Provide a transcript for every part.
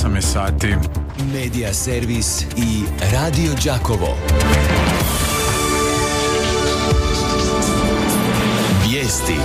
8 je sati. Medija servis i Radio Đakovo. Vijesti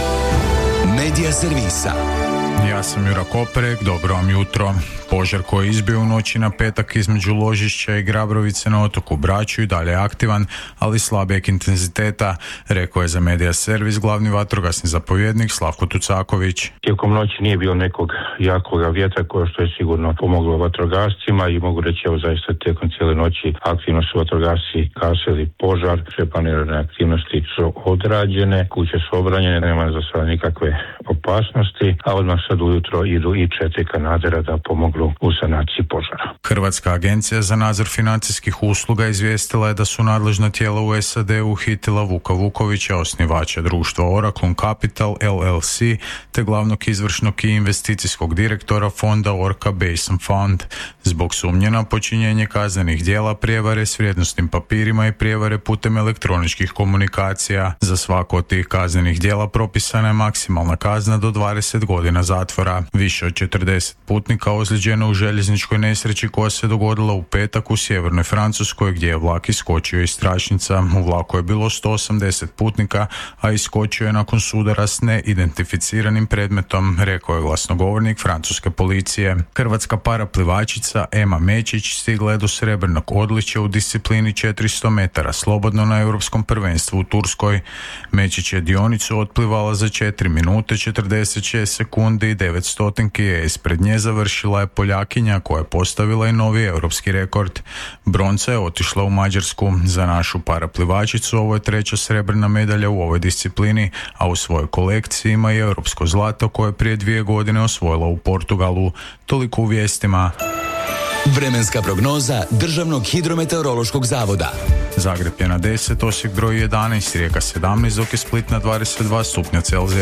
Medija servisa. Ja sam Jura Koperek, dobro vam jutro. Požar koji je izbio u noći na petak između Ložišća i Grabrovice na otoku Braču i dalje je aktivan, ali slabijeg intenziteta, rekao je za Medija servis glavni vatrogasni zapovjednik Slavko Tucaković. Tijekom noći nije bilo nekog jakoga vjetra koje što je sigurno pomoglo vatrogascima i mogu reći evo zaista tijekom cijele noći aktivno su vatrogasci gasili požar, sve planirane aktivnosti su odrađene, kuće su obranjene, nema za sada nikakve opasnosti, a odmah sad ujutro idu i 4 kanadera da pomoglu u sanaciji požara. Hrvatska agencija za nadzor financijskih usluga izvijestila je da su nadležna tijela u SAD uhitila Vuka Vukovića, osnivača društva Oracle Capital LLC, te glavnog izvršnog i investicijskog direktora fonda Orca Basin Fund, zbog sumnje na počinjenje kaznenih djela, prijevare s vrijednosnim papirima i prijevare putem elektroničkih komunikacija. Za svako od tih kaznenih djela propisana je maksimalna kazna do 20 godina zatvora. Više od 40 putnika ozlijeđeno u željezničkoj nesreći koja se dogodila u petak u sjevernoj Francuskoj, gdje je vlak iskočio iz tračnica. U vlaku je bilo 180 putnika, a iskočio je nakon sudara s neidentificiranim predmetom, rekao je glasnogovornik francuske policije. Hrvatska paraplivačica Ema Mečić stigla je do srebrnog odličja u disciplini 400 metara slobodno na Europskom prvenstvu u Turskoj. Mečić je dionicu otplivala za 4 minute 46 sekundi i 9 stotinki, a ispred nje završila je Poljakinja koja je postavila i novi europski rekord. Bronca je otišla u Mađarsku. Za našu paraplivačicu ovo je 3. srebrna medalja u ovoj disciplini, a u svojoj kolekciji ima i europsko zlato koje je prije 2 godine osvojila u Portugalu. Toliko u vijestima. Vremenska prognoza Državnog hidrometeorološkog zavoda. Zagreb je na 10, Osijek broj 11, Rijeka 17, dok je Split na 22 stupnja Celzija.